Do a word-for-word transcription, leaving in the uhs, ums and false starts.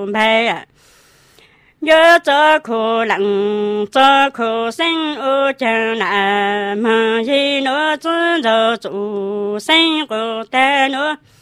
bay nhớ cho khổ lặng cho khổ sinh ô chẳng nà mà gì nữa chứ giờ chủ sinh của ta nữa